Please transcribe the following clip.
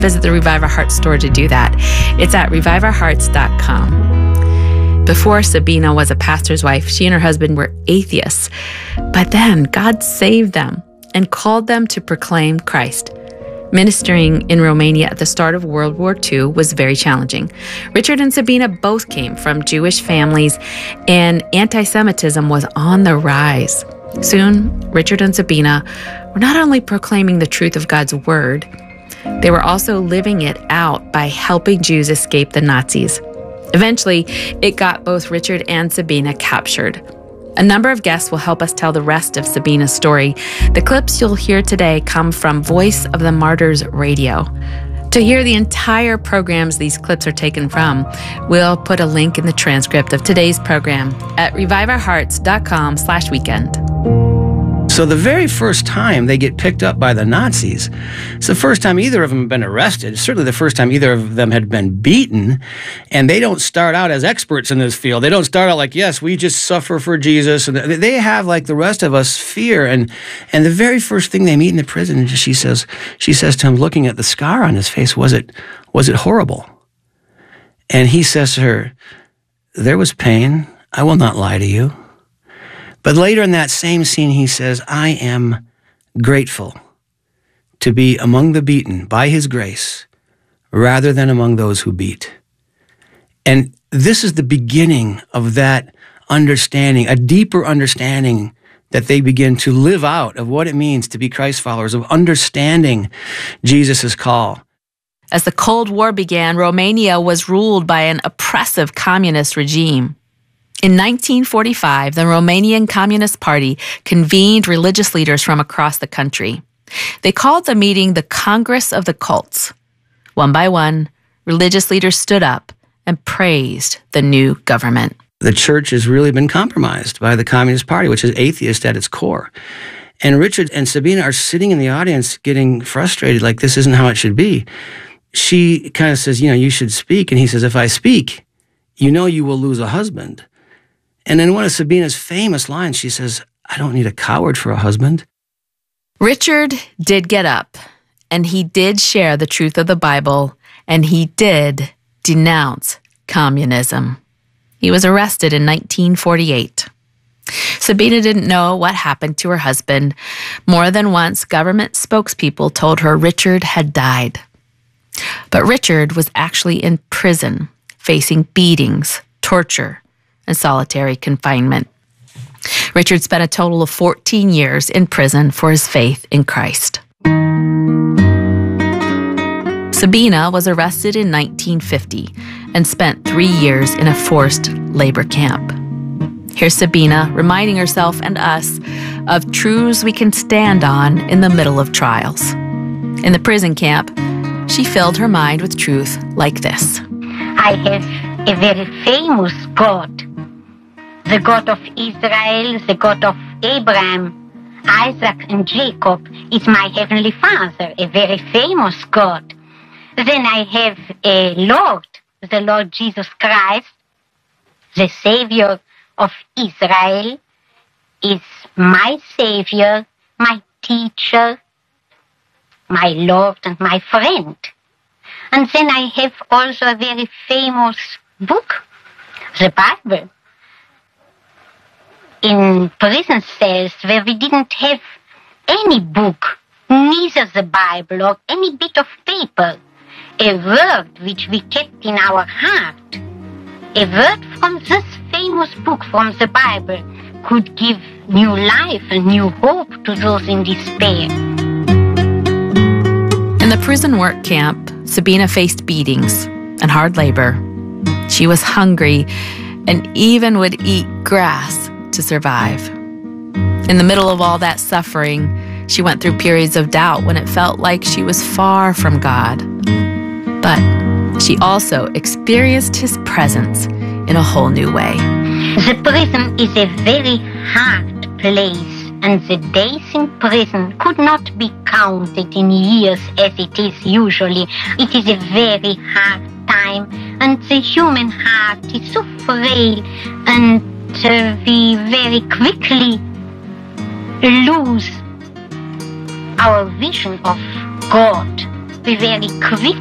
Visit the Revive Our Hearts store to do that. It's at reviveourhearts.com. Before Sabina was a pastor's wife, she and her husband were atheists. But then God saved them and called them to proclaim Christ. Ministering in Romania at the start of World War II was very challenging. Richard and Sabina both came from Jewish families, and anti-Semitism was on the rise. Soon, Richard and Sabina were not only proclaiming the truth of God's word, they were also living it out by helping Jews escape the Nazis. Eventually, it got both Richard and Sabina captured. A number of guests will help us tell the rest of Sabina's story. The clips you'll hear today come from Voice of the Martyrs Radio. To hear the entire programs these clips are taken from, we'll put a link in the transcript of today's program at reviveourhearts.com/weekend. So the very first time they get picked up by the Nazis, it's the first time either of them have been arrested, certainly the first time either of them had been beaten, and they don't start out as experts in this field. They don't start out like, yes, we just suffer for Jesus. And they have, like the rest of us, fear. And the very first thing they meet in the prison, she says to him, looking at the scar on his face, was it horrible? And he says to her, there was pain. I will not lie to you. But later in that same scene, he says, I am grateful to be among the beaten by his grace rather than among those who beat. And this is the beginning of that understanding, a deeper understanding that they begin to live out of what it means to be Christ followers, of understanding Jesus' call. As the Cold War began, Romania was ruled by an oppressive communist regime. In 1945, the Romanian Communist Party convened religious leaders from across the country. They called the meeting the Congress of the Cults. One by one, religious leaders stood up and praised the new government. The church has really been compromised by the Communist Party, which is atheist at its core. And Richard and Sabina are sitting in the audience getting frustrated, like this isn't how it should be. She kind of says, you should speak. And he says, if I speak, you will lose a husband. And in one of Sabina's famous lines, she says, I don't need a coward for a husband. Richard did get up, and he did share the truth of the Bible, and he did denounce communism. He was arrested in 1948. Sabina didn't know what happened to her husband. More than once, government spokespeople told her Richard had died. But Richard was actually in prison, facing beatings, torture, and solitary confinement. Richard spent a total of 14 years in prison for his faith in Christ. Sabina was arrested in 1950 and spent 3 years in a forced labor camp. Here's Sabina reminding herself and us of truths we can stand on in the middle of trials. In the prison camp, she filled her mind with truth like this. I have a very famous God. The God of Israel, the God of Abraham, Isaac, and Jacob is my Heavenly Father, a very famous God. Then I have a Lord, the Lord Jesus Christ, the Savior of Israel, is my Savior, my teacher, my Lord, and my friend. And then I have also a very famous book, the Bible. In prison cells where we didn't have any book, neither the Bible or any bit of paper, a word which we kept in our heart, a word from this famous book from the Bible could give new life and new hope to those in despair. In the prison work camp, Sabina faced beatings and hard labor. She was hungry and even would eat grass to survive. In the middle of all that suffering, she went through periods of doubt when it felt like she was far from God. But she also experienced His presence in a whole new way. The prison is a very hard place, and the days in prison could not be counted in years as it is usually. It is a very hard time, and the human heart is so frail, and we very quickly lose our vision of God. must be very quick